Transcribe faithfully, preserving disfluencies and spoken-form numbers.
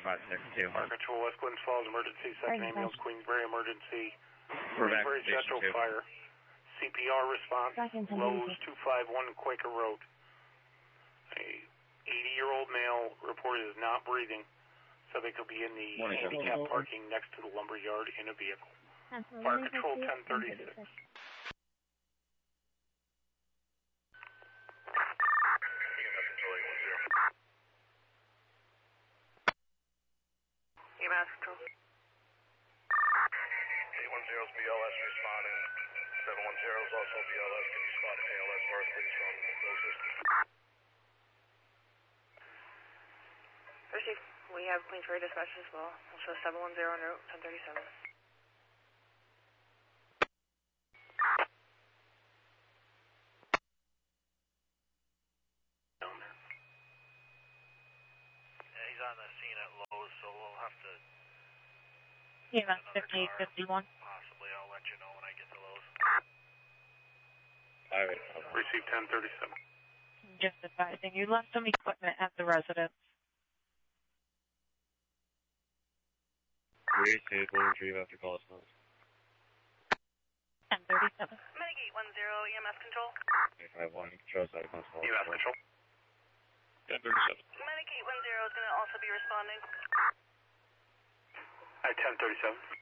five six two. Fire Control, West Glens Falls, emergency, second ambulance, Queensbury, emergency. We're back Queensbury to Central station two. Fire. C P R response, Lowe's two five one Quaker Road. A eighty-year-old male reported is not breathing, so they could be in the handicap parking next to the lumber yard in a vehicle. Fire Control, ten thirty-six. E M S Control. eight one zero is B L S responding. seven one zero is also B L S. Can you spot A L S birth, please, from the closest? Receive. We have Queensbury dispatch as well. We'll show seven one zero on route ten thirty-seven. Down there. Yeah, he's on the scene at Lowe's, so we'll have to... E M S fifty-eight fifty-one. Possibly, I'll let you know when I get to Lowe's. Receive ten thirty-seven. Just advising, you left some equipment at the residence. Receive, we'll retrieve after call response. ten thirty-seven. Mitigate one zero, E M S Control. eight five one, control side, control. E M S Control. ten thirty-seven. Mitigate one zero is going to also be responding. At ten thirty-seven.